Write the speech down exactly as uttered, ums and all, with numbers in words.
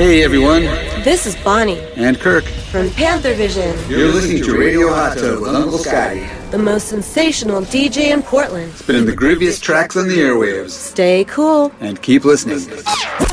Hey everyone, This is Bonnie and Kirk. from Panther Vision, You're listening to Radio Hot Tub with Uncle Scotty. the most sensational D J in Portland. Spinning the grooviest tracks on the airwaves. Stay cool. And keep listening.